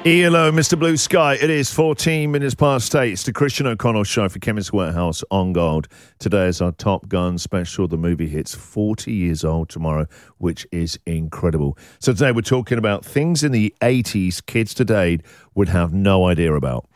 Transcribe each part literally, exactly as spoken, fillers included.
Hello, Mister Blue Sky. It is fourteen minutes past eight. It's the Christian O'Connell Show for Chemist Warehouse on Gold. Today is our Top Gun special. The movie hits forty years old tomorrow, which is incredible. So today we're talking about things in the eighties kids today would have no idea about.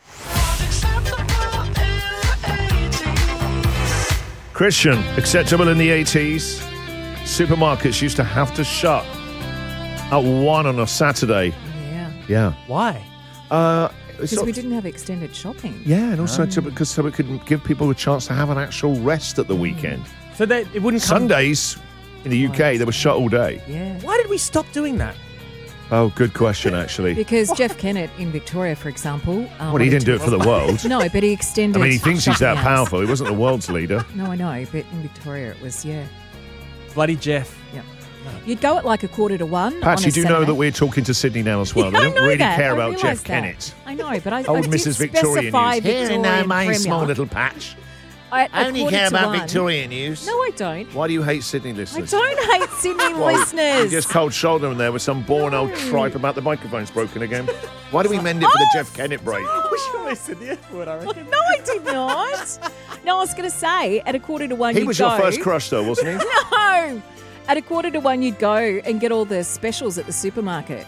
Christian, acceptable in the eighties. Supermarkets used to have to shut at one on a Saturday. Yeah. Why? Uh, Because so, we didn't have extended shopping. yeah, and also Oh. to, because so it could give people a chance to have an actual rest at the weekend. So that it wouldn't come... Sundays in the U K, they were shut all day. Yeah. Why did we stop doing that? Oh, good question, actually. Because Jeff Kennett in Victoria, for example... Um, Well, he didn't do it for the world. No, but he I extended... mean, he thinks he's that shutting hours. powerful. He wasn't the world's leader. No, I know, but in Victoria it was, yeah. Bloody Jeff. yeah. You'd go at like a quarter to one Pat, on you a do know Saturday. that we're talking to Sydney now as well. Yeah, They I don't know really that. care I about realise Jeff that. Kennett. I know, but I, Old I did Missus Victoria specify News. Victorian Premier. little patch. I, I only quarter care to about one. Victoria News. No, I don't. Why do you hate Sydney I listeners? don't hate Sydney Well, listeners. You just cold shoulder in there with some born old No. tripe about the microphone's broken again. Why do we mend it for the Jeff Kennett break? We should have said the F word, I reckon. No, I did not. No, I was going to say, at a quarter to one, He you'd was go. your first crush, though, wasn't he? No. At a quarter to one, you'd go and get all the specials at the supermarket.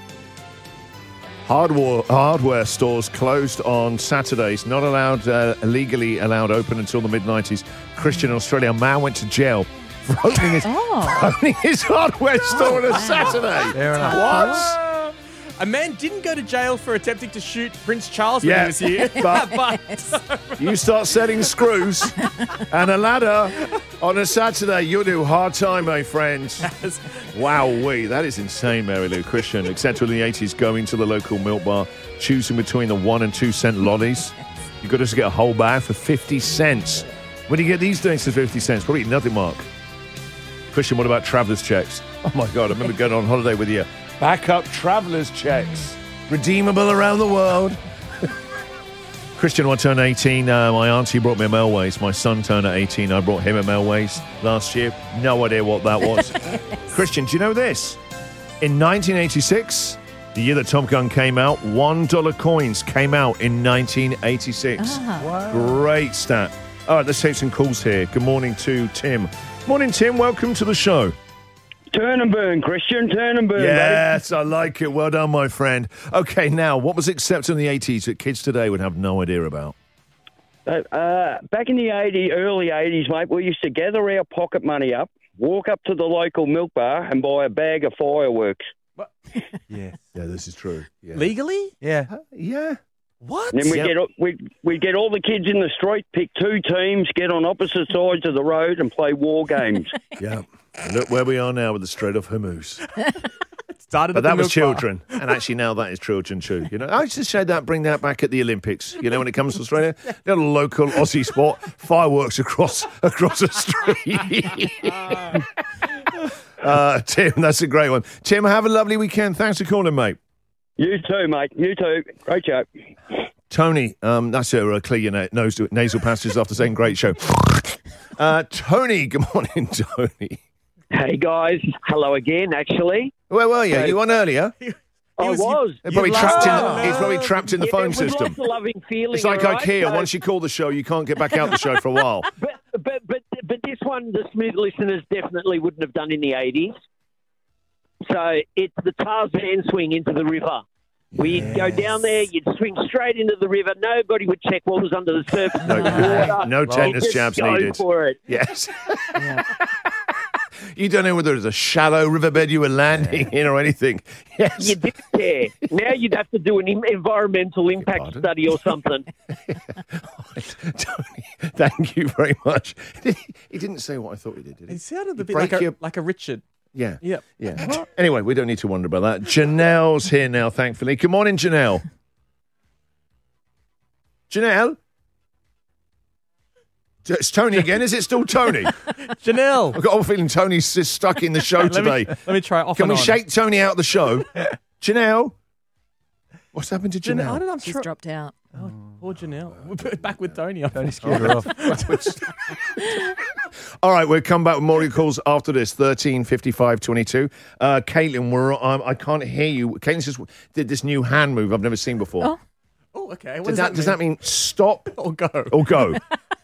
Hardware, hardware stores closed on Saturdays, not allowed, uh, legally allowed open until the mid nineties. Christian in Australia, a man went to jail for opening his, Oh. opening his hardware store on a Saturday. Fair enough. What? A man didn't go to jail for attempting to shoot Prince Charles when Yeah, he was here. but- but You start setting screws and a ladder on a Saturday, you'll do hard time, my friends. Wowee, that is insane, Mary Lou. Christian, except in the eighties, going to the local milk bar, choosing between the one and two cent lollies. You got to get a whole bag for fifty cents. When do you get these days for fifty cents? Probably nothing, Mark. Christian, what about traveller's checks? Oh my God, I remember going on holiday with you. Backup traveller's checks. Redeemable around the world. Christian, when I turned eighteen, uh, my auntie brought me a Melways. My son turned at eighteen. I brought him a Melways last year. No idea what that was. Christian, do you know this? In nineteen eighty-six, the year that Top Gun came out, one dollar coins came out in nineteen eighty-six. Ah. Great stat. All right, let's take some calls here. Good morning to Tim. Morning, Tim. Welcome to the show. Turn and burn, Christian. Turn and burn, Yes, I like it. Well done, my friend. Okay, now, what was accepted in the eighties that kids today would have no idea about? buddy. Uh, uh, back in the eighties, early eighties, mate, we used to gather our pocket money up, walk up to the local milk bar and buy a bag of fireworks. yeah. Yeah, this is true. Yeah. Legally? Yeah. Uh, yeah. What? And then we Yep. get we we get all the kids in the street, pick two teams, get on opposite sides of the road, and play war games. Yeah. And look where we are now with the Strait of Hormuz. Started But at the that was milk bar. children. And actually now that is children too. You know, I used to say that, bring that back at the Olympics. You know, when it comes to Australia, got a local Aussie sport, fireworks across across the street. uh, Tim, that's a great one. Tim, have a lovely weekend. Thanks for calling, mate. You too, mate. You too. Great show. Tony, um, that's it. Uh, clear your na- nose to nasal passages after saying great show. Uh, Tony, good morning, Tony. Hey guys, hello again. Actually, Where were you? You on earlier? I was- was. They're probably You trapped in. love- The, he's probably trapped in the Yeah, phone it was system. like a loving feeling. It's like all right? IKEA. So- Once you call the show, you can't get back out the show for a while. but but but but this one, the smooth listeners definitely wouldn't have done in the eighties. So it's the Tarzan swing into the river. We'd go down there, you'd swing straight into the river. Nobody would check what was under the surface No, of the water. no You tetanus just jabs go needed. for it. Yes. You don't know whether it's a shallow riverbed you were landing in or anything. Yes. You did there. Now you'd have to do an im- environmental impact Pardon? study or something. Tony, thank you very much. He didn't say what I thought he did, did he? It sounded a bit break like a, your- like a Richard. Yeah. Yep. Yeah. Anyway, we don't need to wonder about that. Janelle's here now, thankfully. Good morning, Janelle. Janelle? It's Tony again. Is it still Tony? Janelle. I've got a feeling Tony's just stuck in the show let today. Me, let me try off Can and we on. shake Tony out of the show? Janelle? What's happened to Janelle? I Janelle? don't know. I'm She's tr- dropped out. Oh, poor Janelle. We'll put it back with Tony. Tony scared her off. All right, we'll come back with more of your calls after this. thirteen fifty-five twenty-two. Uh, Caitlin, we're, um, I can't hear you. Caitlin just did this new hand move I've never seen before. Oh. Oh, okay. What does, does that, that, does that mean stop or go? or go?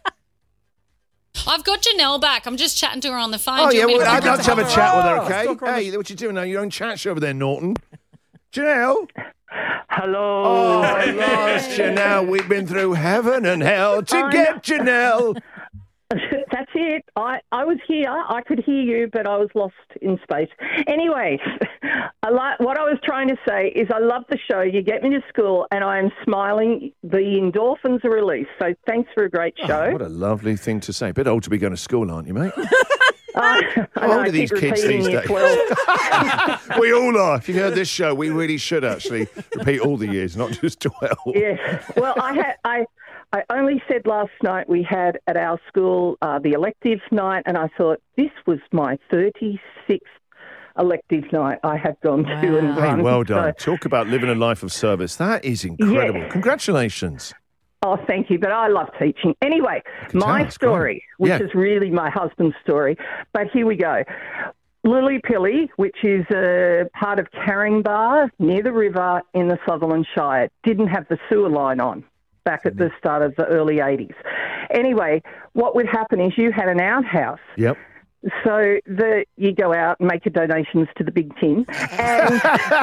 I've got Janelle back. I'm just chatting to her on the phone. Oh, Do you yeah, want me well, to I'd bring love to have a her chat with her, Oh, okay? let's talk Hey, what you doing now? Your own chat show over there, Norton. Janelle? Hello. Oh, lost Janelle. We've been through heaven and hell to I get Janelle. That's it. I, I was here. I could hear you, but I was lost in space. Anyways, I like what I was trying to say is I love the show. You get me to school, and I am smiling. The endorphins are released. So thanks for a great show. Oh, what a lovely thing to say. Bit old to be going to school, aren't you, mate? Uh, I How know, old I are these keep kids repeating these year days? twelve. We all are. If you heard this show, we really should actually repeat all the years, not just twelve. Yes. Well, I had I. I only said last night we had at our school uh, the electives night, and I thought this was my thirty-sixth elective night I have gone to and Hey, run. well done. So- Talk about living a life of service. That is incredible. Yeah. Congratulations. Oh, thank you. But I love teaching. Anyway, can my tell, it's story, great. which Yeah. is really my husband's story, but here we go. Lillypilly, which is a part of Caringbah near the river in the Sutherland Shire, didn't have the sewer line on back at the start of the early eighties. Anyway, what would happen is you had an outhouse. Yep. So the you go out and make your donations to the big tin. And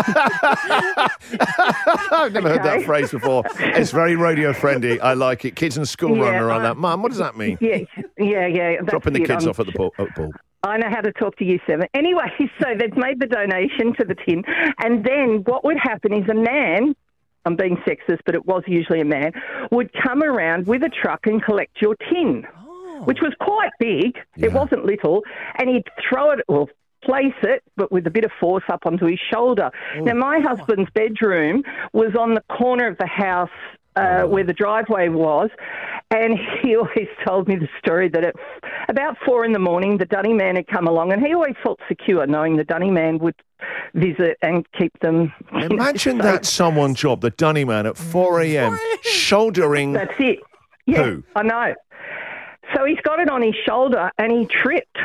I've never heard that Okay. phrase before. It's very radio friendly. I like it. Kids in school Yeah, running around I- that. Mum, what does that mean? yeah, yeah, yeah. that's Dropping the it. kids I'm off at the ball. At the ball. I know how to talk to year seven. Anyway, so they've made the donation to the tin. And then what would happen is a man, I'm being sexist, but it was usually a man, would come around with a truck and collect your tin, which was quite big. Yeah. It wasn't little. And he'd throw it, well, place it, but with a bit of force up onto his shoulder. Now, my husband's bedroom was on the corner of the house uh, where the driveway was, and he always told me the story that at about four in the morning, the dunny man had come along, and he always felt secure knowing the dunny man would visit and keep them. you know, Imagine safe. that someone job, the dunny man at four a.m. shouldering. That's it. Yeah, Who? I know. So he's got it on his shoulder and he tripped.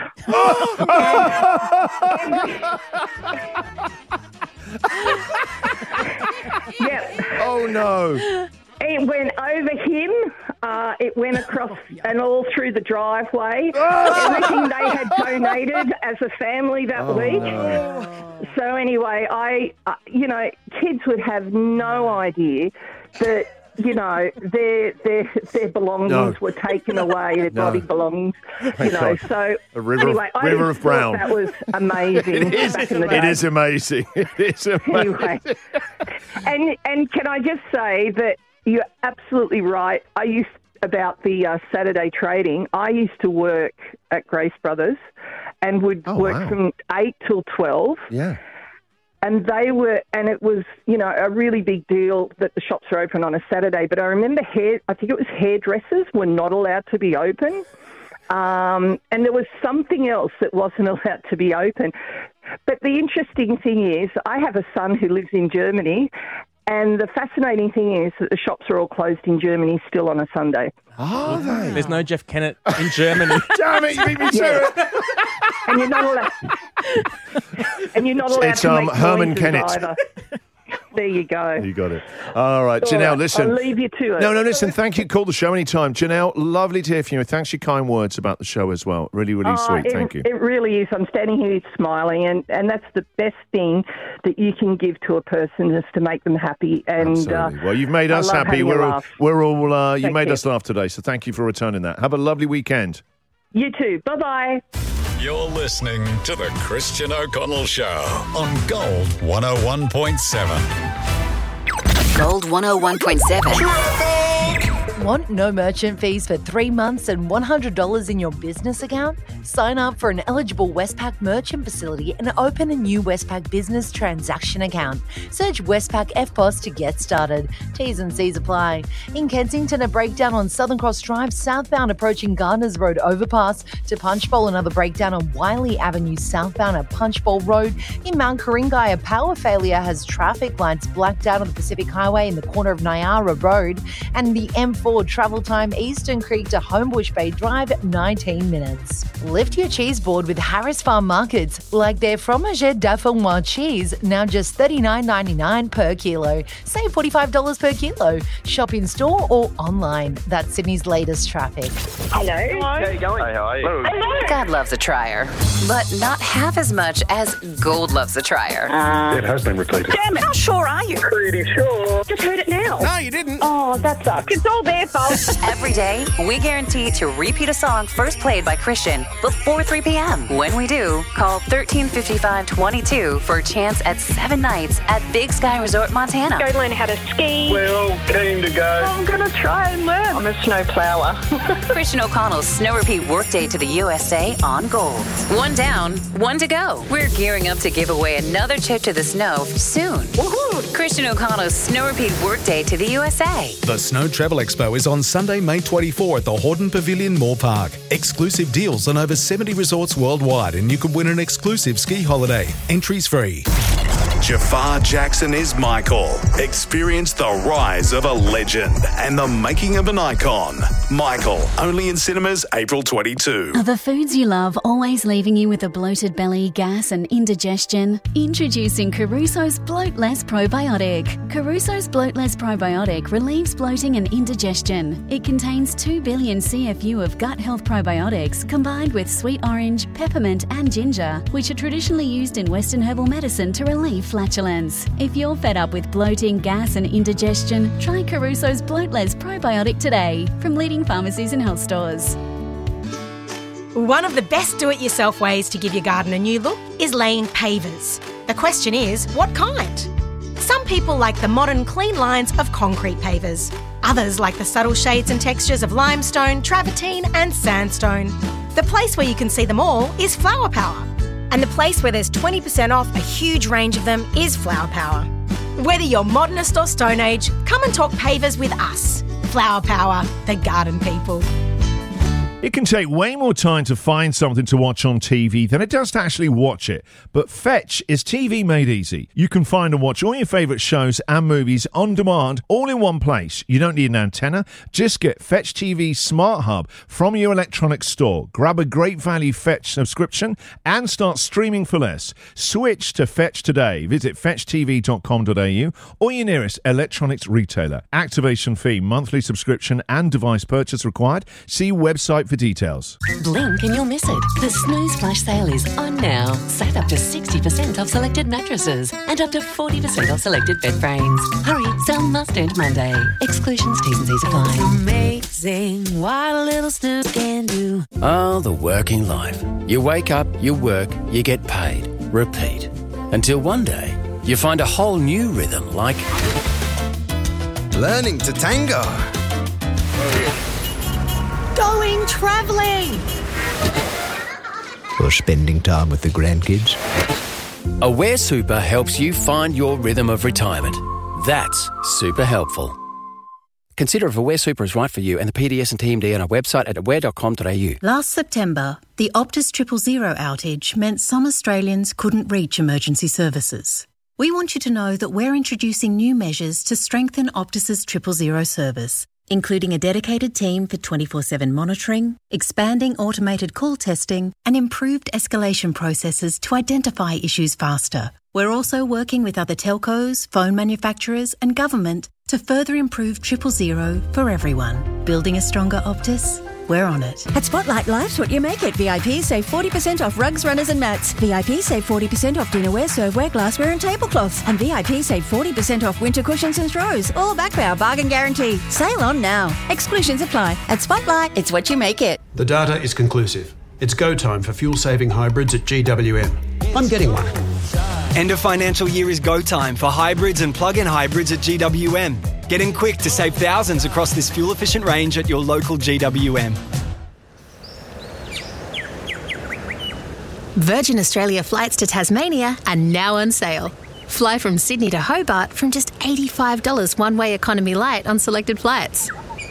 Yeah. Oh, no. It went over him, uh, it went across and all through the driveway. Oh! Everything they had donated as a family that Oh, week. no. So anyway, I, uh, you know, kids would have no idea that, you know, their their their belongings No. were taken away, their No. body belongings, you Thank know. God. So A river of- anyway, I river just of brown. thought that was amazing It is, back in the day. it is amazing. It is amazing. Anyway, and and can I just say that you're absolutely right. I used about the uh, Saturday trading. I used to work at Grace Brothers, and would Oh, work wow. from eight till twelve. Yeah. And they were, and it was, you know, a really big deal that the shops were open on a Saturday. But I remember hair, I think it was hairdressers were not allowed to be open. Um, and there was something else that wasn't allowed to be open. But the interesting thing is, I have a son who lives in Germany, and the fascinating thing is that the shops are all closed in Germany still on a Sunday. Are they? There's no Jeff Kennett in Germany. Damn it, you beat me to it. And you're not allowed. And you're not allowed It's, to um, make Herman noises Kennett. either. There you go. You got it. All right, All Janelle, right, listen. I'll leave you to it. No, no, listen. Thank you. Call the show anytime. Janelle, lovely to hear from you. Thanks for your kind words about the show as well. Really, really Oh, sweet. it, Thank you. It really is. I'm standing here smiling, and, and that's the best thing that you can give to a person, is to make them happy. And Absolutely. uh, well, you've made I us love happy. having a We're all, laugh. we're all. Uh, you Thank made you. us laugh today, so thank you for returning that. Have a lovely weekend. You too. Bye bye. You're listening to The Christian O'Connell Show on Gold one oh one point seven. Gold one oh one point seven. Want no merchant fees for three months and one hundred dollars in your business account? Sign up for an eligible Westpac merchant facility and open a new Westpac business transaction account. Search Westpac F P O S to get started. T's and C's apply. In Kensington, a breakdown on Southern Cross Drive southbound approaching Gardners Road overpass to Punchbowl. Another breakdown on Wiley Avenue southbound at Punchbowl Road. In Mount Karingai, a power failure has traffic lights blacked out on the Pacific Highway in the corner of Nyara Road. And the M four forward travel time Eastern Creek to Homebush Bay Drive, nineteen minutes. Lift your cheese board with Harris Farm Markets, like their Fromage d'Affanois cheese, now just thirty-nine ninety-nine per kilo. Save forty-five dollars per kilo. Shop in store or online. That's Sydney's latest traffic. Hello. Hello. How are you going? Hey, how are you? Hello. God loves a trier, but not half as much as Gold loves a trier. Uh, it has been repeated. Damn it. How sure are you? Pretty sure. Just heard it now. No, you didn't. Oh, that sucks. It's all their fault. Every day, we guarantee to repeat a song first played by Christian before three p.m. When we do, call thirteen fifty-five twenty-two for a chance at seven nights at Big Sky Resort, Montana. Go learn how to ski. We're all keen to go. I'm going to try and learn. I'm a snow plower. Christian O'Connell's Snow Repeat Workday to the U S A on Gold. One down, one to go. We're gearing up to give away another trip to the snow soon. Woohoo! Christian O'Connell's Snow Repeat Workday to the U S A. The Snow Travel Expo is on Sunday, May twenty-fourth at the Hordern Pavilion, Moore Park. Exclusive deals on over seventy resorts worldwide, and you could win an exclusive ski holiday. Entries free. Jafar Jackson is Michael. Experience the rise of a legend and the making of an icon. Michael, only in cinemas April twenty-second. Are the foods you love always leaving you with a bloated belly, gas and indigestion? Introducing Caruso's Bloat Less Probiotic. Caruso's Bloat Less Probiotic relieves bloating and indigestion. It contains two billion C F U of gut health probiotics combined with sweet orange, peppermint and ginger, which are traditionally used in Western herbal medicine to relieve flatulence. If you're fed up with bloating, gas and indigestion, try Caruso's Bloat Less Probiotic today from leading pharmacies and health stores. One of the best do-it-yourself ways to give your garden a new look is laying pavers. The question is, what kind? Some people like the modern clean lines of concrete pavers. Others like the subtle shades and textures of limestone, travertine and sandstone. The place where you can see them all is Flower Power. And the place where there's twenty percent off a huge range of them is Flower Power. Whether you're modernist or Stone Age, come and talk pavers with us. Flower Power, the garden people. It can take way more time to find something to watch on T V than it does to actually watch it. But Fetch is T V made easy. You can find and watch all your favourite shows and movies on demand all in one place. You don't need an antenna. Just get Fetch T V Smart Hub from your electronics store. Grab a great value Fetch subscription and start streaming for less. Switch to Fetch today. Visit fetch t v dot com dot a u or your nearest electronics retailer. Activation fee, monthly subscription and device purchase required. See website for details. Blink and you'll miss it. The Snooze Flash Sale is on now. Save up to sixty percent off selected mattresses and up to forty percent off selected bed frames. Hurry, sale must end Monday. Exclusions, T's and C's apply. Amazing what a little snooze can do. Oh, the working life. You wake up, you work, you get paid. Repeat. Until one day, you find a whole new rhythm like learning to tango. Going travelling. Or spending time with the grandkids. Aware Super helps you find your rhythm of retirement. That's super helpful. Consider if Aware Super is right for you and the P D S and T M D on our website at aware dot com dot a u. Last September, the Optus Triple Zero outage meant some Australians couldn't reach emergency services. We want you to know that we're introducing new measures to strengthen Optus's Triple Zero service, including a dedicated team for twenty-four seven monitoring, expanding automated call testing, and improved escalation processes to identify issues faster. We're also working with other telcos, phone manufacturers, and government to further improve Triple Zero for everyone. Building a stronger Optus? We're on it. At Spotlight, life's what you make it. V I P save forty percent off rugs, runners and mats. V I P save forty percent off dinnerware, serveware, glassware and tablecloths. And V I P save forty percent off winter cushions and throws. All backed by our bargain guarantee. Sale on now. Exclusions apply. At Spotlight, it's what you make it. The data is conclusive. It's go time for fuel-saving hybrids at G W M. I'm getting one. End of financial year is go time for hybrids and plug-in hybrids at G W M. Get in quick to save thousands across this fuel-efficient range at your local G W M. Virgin Australia flights to Tasmania are now on sale. Fly from Sydney to Hobart from just eighty-five dollars one-way economy light on selected flights.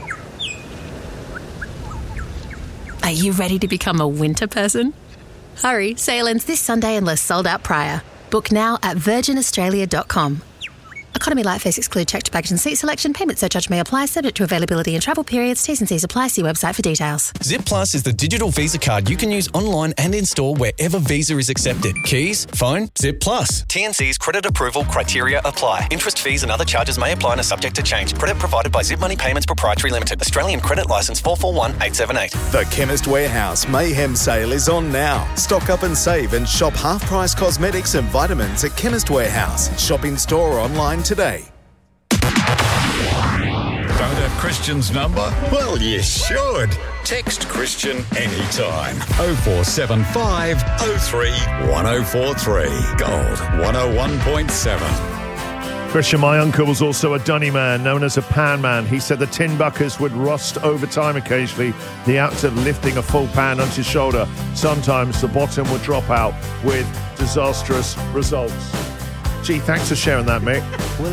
Are you ready to become a winter person? Hurry, sale ends this Sunday unless sold out prior. Book now at virgin australia dot com. Economy Light fares exclude checked baggage and seat selection. Payment surcharge may apply, subject to availability and travel periods. T's and C's apply. See website for details. Zip Plus is the digital Visa card you can use online and in-store wherever Visa is accepted. Keys, phone, Zip Plus. T and C's credit approval criteria apply. Interest, fees and other charges may apply and are subject to change. Credit provided by Zip Money Payments Proprietary Limited. Australian Credit Licence four four one eight seven eight. The Chemist Warehouse Mayhem Sale is on now. Stock up and save and shop half-price cosmetics and vitamins at Chemist Warehouse. Shop in store or online today. Don't have Christian's number? Well, you should. Text Christian anytime. oh four seven five oh three one oh four three. Gold one oh one point seven. Christian, my uncle was also a dunny man, known as a pan man. He said the tin buckets would rust over time occasionally, the act of lifting a full pan onto his shoulder. Sometimes the bottom would drop out with disastrous results. Gee, thanks for sharing that, Mick.